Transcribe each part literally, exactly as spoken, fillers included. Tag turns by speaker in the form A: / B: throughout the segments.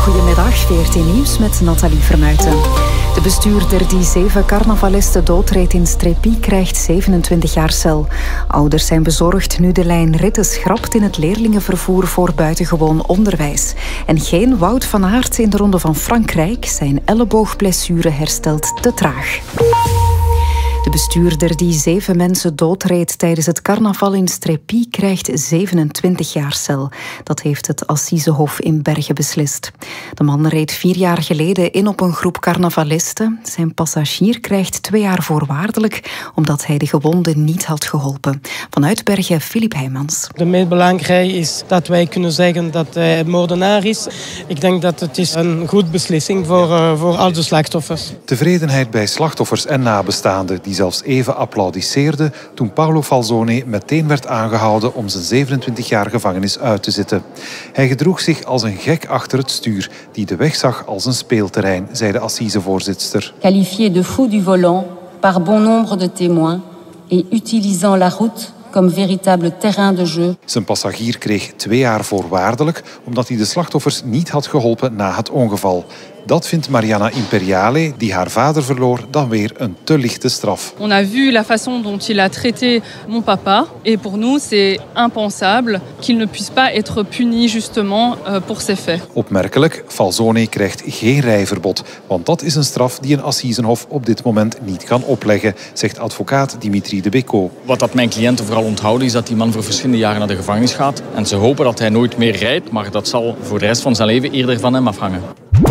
A: Goedemiddag, V R T Nieuws met Nathalie Vermuijten. De bestuurder die zeven carnavalisten doodreed in Strépy krijgt zevenentwintig jaar cel. Ouders zijn bezorgd nu de lijn ritten schrapt in het leerlingenvervoer voor buitengewoon onderwijs. En geen Wout van Aert in de Ronde van Frankrijk. Zijn elleboogblessure herstelt te traag. De bestuurder die zeven mensen doodreed tijdens het carnaval in Strépy krijgt zevenentwintig jaar cel. Dat heeft het Assisehof in Bergen beslist. De man reed vier jaar geleden in op een groep carnavalisten. Zijn passagier krijgt twee jaar voorwaardelijk omdat hij de gewonden niet had geholpen. Vanuit Bergen, Filip Heijmans.
B: De meest belangrijke is dat wij kunnen zeggen dat hij moordenaar is. Ik denk dat het is een goede beslissing voor, uh, voor al de slachtoffers.
C: Tevredenheid bij slachtoffers en nabestaanden die zelfs even applaudisseerden toen Paolo Falzone meteen werd aangehouden om zijn zevenentwintig jaar gevangenis uit te zitten. Hij gedroeg zich als een gek achter het stuur die de weg zag als een speelterrein, zei de assisevoorzitter.
D: Qualifié de fou du volant par bon nombre de témoins et utilisant la route comme véritable terrain de jeu.
C: Zijn passagier kreeg twee jaar voorwaardelijk omdat hij de slachtoffers niet had geholpen na het ongeval. Dat vindt Mariana Imperiale, die haar vader verloor, dan weer een te lichte straf.
E: On a vu la façon dont il a traité mon papa et pour nous c'est impensable qu'il ne puisse pas être puni justement pour ces faits.
C: Opmerkelijk, Falzone krijgt geen rijverbod, want dat is een straf die een assisenhof op dit moment niet kan opleggen, zegt advocaat Dimitri de Becco.
F: Wat dat mijn cliënten vooral onthouden is dat die man voor verschillende jaren naar de gevangenis gaat en ze hopen dat hij nooit meer rijdt, maar dat zal voor de rest van zijn leven eerder van hem afhangen.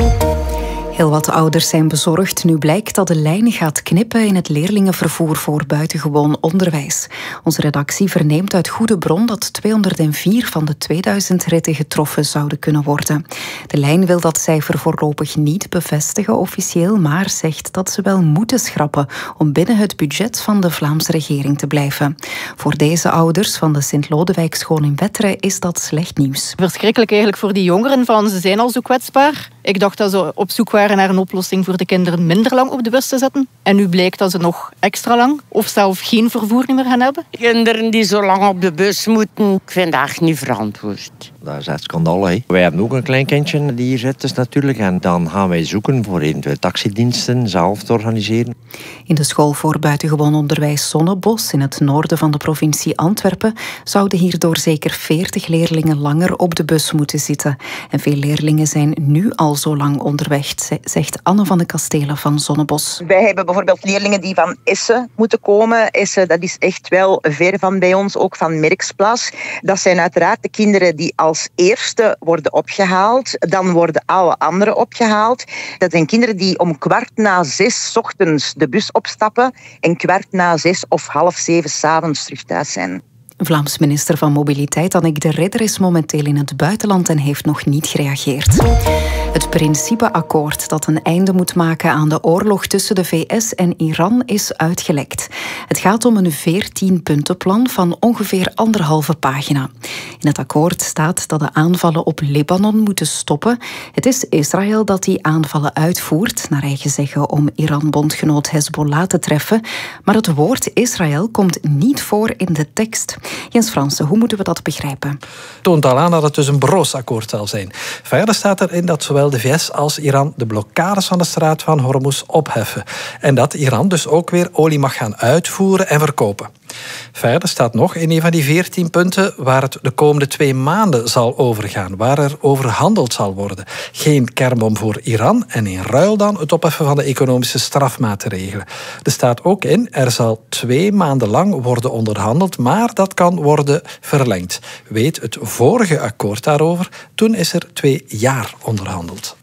A: Heel wat ouders zijn bezorgd nu blijkt dat de lijn gaat knippen in het leerlingenvervoer voor buitengewoon onderwijs. Onze redactie verneemt uit goede bron dat tweehonderdvier van de tweeduizend ritten getroffen zouden kunnen worden. De lijn wil dat cijfer voorlopig niet bevestigen officieel, maar zegt dat ze wel moeten schrappen om binnen het budget van de Vlaamse regering te blijven. Voor deze ouders van de Sint-Lodewijkschool in Wetteren is dat slecht nieuws.
G: Verschrikkelijk eigenlijk voor die jongeren, van ze zijn al zo kwetsbaar. Ik dacht dat ze op zoek waren naar een oplossing voor de kinderen minder lang op de bus te zetten. En nu blijkt dat ze nog extra lang of zelf geen vervoer meer gaan hebben.
H: Kinderen die zo lang op de bus moeten, ik vind dat echt niet verantwoord.
I: Dat is echt schandaal. Hè. Wij hebben ook een klein kindje die hier zit, dus natuurlijk. En dan gaan wij zoeken voor eventueel taxidiensten zelf te organiseren.
A: In de school voor buitengewoon onderwijs Zonnebos in het noorden van de provincie Antwerpen zouden hierdoor zeker veertig leerlingen langer op de bus moeten zitten. En veel leerlingen zijn nu al zo lang onderweg, zegt Anne van de Kastelen van Zonnebos.
J: Wij hebben bijvoorbeeld leerlingen die van Essen moeten komen. Essen, dat is echt wel ver van bij ons, ook van Merksplas. Dat zijn uiteraard de kinderen die als eerste worden opgehaald. Dan worden alle anderen opgehaald. Dat zijn kinderen die om kwart na zes 's ochtends de bus opstappen en kwart na zes of half zeven 's avonds terug thuis zijn.
A: Vlaams minister van Mobiliteit Annick de Ridder is momenteel in het buitenland en heeft nog niet gereageerd. Het principeakkoord dat een einde moet maken aan de oorlog tussen de V S en Iran is uitgelekt. Het gaat om een veertien-puntenplan van ongeveer anderhalve pagina. In het akkoord staat dat de aanvallen op Libanon moeten stoppen. Het is Israël dat die aanvallen uitvoert, naar eigen zeggen om Iran-bondgenoot Hezbollah te treffen. Maar het woord Israël komt niet voor in de tekst. Jens Fransen, hoe moeten we dat begrijpen?
K: Toont al aan dat het dus een broos akkoord zal zijn. Verder staat erin dat zowel de V S als Iran de blokkades van de straat van Hormuz opheffen. En dat Iran dus ook weer olie mag gaan uitvoeren en verkopen. Verder staat nog in een van die veertien punten waar het de komende twee maanden zal overgaan, waar er overhandeld zal worden. Geen kernbom voor Iran en in ruil dan het opheffen van de economische strafmaatregelen. Er staat ook in, er zal twee maanden lang worden onderhandeld, maar dat kan worden verlengd. Weet het vorige akkoord daarover, toen is er twee jaar onderhandeld.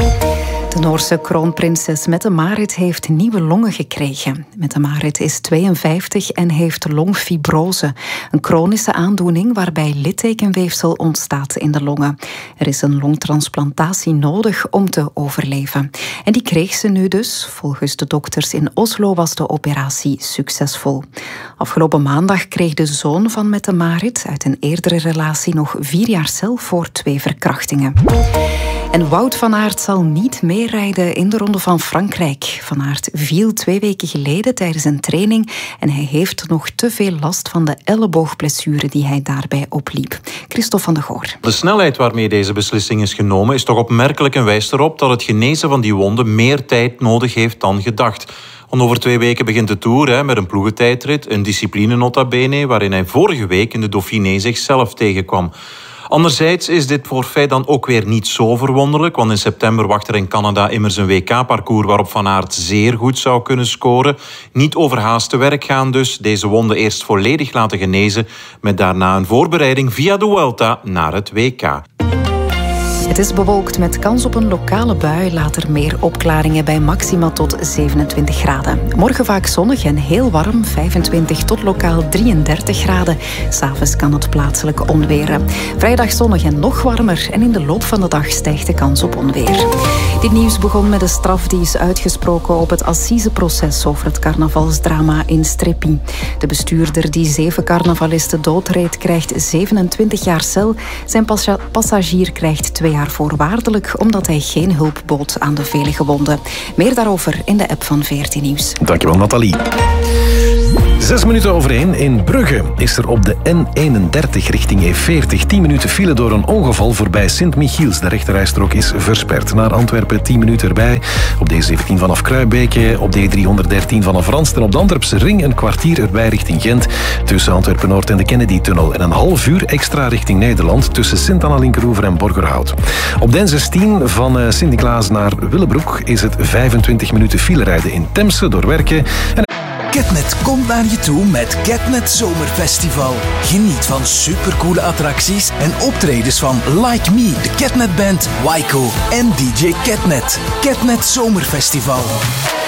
A: De Noorse kroonprinses Mette-Marit heeft nieuwe longen gekregen. Mette-Marit is tweeënvijftig en heeft longfibrose, een chronische aandoening waarbij littekenweefsel ontstaat in de longen. Er is een longtransplantatie nodig om te overleven. En die kreeg ze nu dus. Volgens de dokters in Oslo was de operatie succesvol. Afgelopen maandag kreeg de zoon van Mette-Marit uit een eerdere relatie nog vier jaar cel voor twee verkrachtingen. En Wout van Aert zal niet meerijden in de Ronde van Frankrijk. Van Aert viel twee weken geleden tijdens een training en hij heeft nog te veel last van de elleboogblessure die hij daarbij opliep. Christophe van de Goor.
L: De snelheid waarmee deze beslissing is genomen is toch opmerkelijk en wijst erop dat het genezen van die wonden meer tijd nodig heeft dan gedacht. Want over twee weken begint de Tour hè, met een ploegentijdrit, een discipline nota bene, waarin hij vorige week in de Dauphiné zichzelf tegenkwam. Anderzijds is dit forfait dan ook weer niet zo verwonderlijk, want in september wacht er in Canada immers een W K-parcours waarop Van Aert zeer goed zou kunnen scoren. Niet overhaast te werk gaan dus, deze wonden eerst volledig laten genezen, met daarna een voorbereiding via de Vuelta naar het W K.
A: Het is bewolkt met kans op een lokale bui. Later meer opklaringen bij maxima tot zevenentwintig graden. Morgen vaak zonnig en heel warm, vijfentwintig tot lokaal drieëndertig graden. 'S'avonds kan het plaatselijk onweren. Vrijdag zonnig en nog warmer en in de loop van de dag stijgt de kans op onweer. Dit nieuws begon met de straf die is uitgesproken op het assiseproces over het carnavalsdrama in Strépy. De bestuurder die zeven carnavalisten doodreed krijgt zevenentwintig jaar cel. Zijn passa- passagier krijgt twee jaar voorwaardelijk omdat hij geen hulp bood aan de vele gewonden. Meer daarover in de app van V R T Nieuws.
M: Dankjewel, Nathalie. Zes minuten over één. In Brugge is er op de N eenendertig richting E veertig tien minuten file door een ongeval voorbij Sint-Michiels. De rechterrijstrook is versperd. Naar Antwerpen tien minuten erbij. Op D zeventien vanaf Kruibeke, op D driehonderddertien vanaf Ranst en op de Antwerpse ring een kwartier erbij richting Gent. Tussen Antwerpen-Noord en de Kennedy-tunnel. En een half uur extra richting Nederland tussen Sint-Anna-Linkeroever en Borgerhout. Op de N zestien van Sint-Niklaas naar Willebroek is het vijfentwintig minuten file rijden in Temse door werken. En
N: Ketnet komt naar je toe met Ketnet Zomerfestival. Geniet van supercoole attracties en optredens van Like Me, de Ketnet Band, Waiko en D J Ketnet. Ketnet Zomerfestival.